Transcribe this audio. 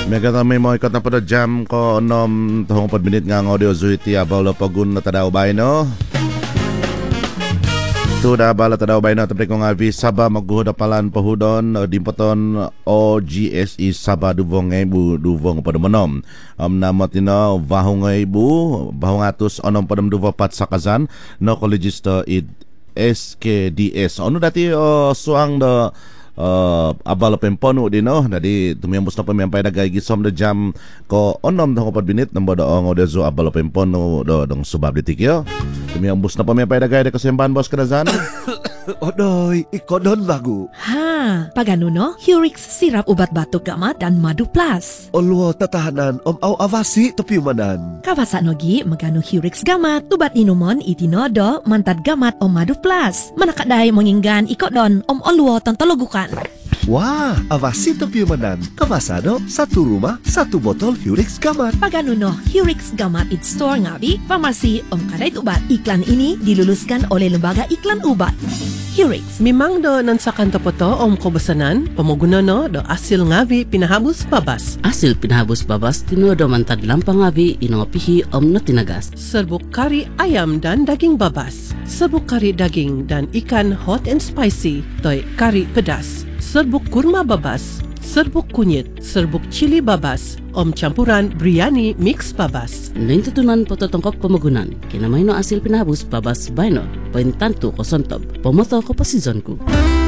Mega kami mo ikot na pada jam ko 6 tahong 4 minit nga audio zuhiti abaw lo pagun na tadaw bay no. Tuda bala tadaw bay no tapos ko nga Sabah magguhod palan pahudon dimpoton OGSE Sabah duvong ibu duvong pada menom. Namat ino bahong ibu bahong atus onom padam duva pat sakazan no kolegista id SKDS. Ano dati suang da abal pempono din no. Jadi tumiyambos na pamiyampay na gay gisom da jam ko onom da ko binit namba da ngo dezo abal pempono do dong subab ditikyo. Tumiyambos na pamiyampay na gay da kasemban bos kadazan. Odoy, ikodon lagu. Ha, pagano no? Hurix sirap ubat batuk gamat dan madu plus. Olwo tatahanan aw avasi topiumanan. Kawasa nogi magano Hurix gamat ubat inumon itinodo mantad gamat madu plus. Manakaday manginggan ikodon olwo tantologukan. Wah, avasi topiumanan. Kawasado, satu rumah, satu botol Hurix gamat. Pagano no? Hurix gamat it store ngabi, pharmacy kadait ubat. Iklan ini diluluskan oleh Lembaga Iklan Ubat. Hurix. Mimang do nansakan topoto kobasanan, pamuguna no do asil ngavi pinahabus babas. Asil pinahabus babas tino do mantad lampang ngavi inongapihi na tinagas. Serbuk kari ayam dan daging babas. Serbuk kari daging dan ikan hot and spicy, toy kari pedas. Serbuk kurma babas. Serbuk kunyit, serbuk cili babas, campuran biryani mix babas. Lain tutunan poto tongkok pemagunan, kinamay no asil pinahabus babas baino, poin tantu ko sontob, pomoto ko pasizonku.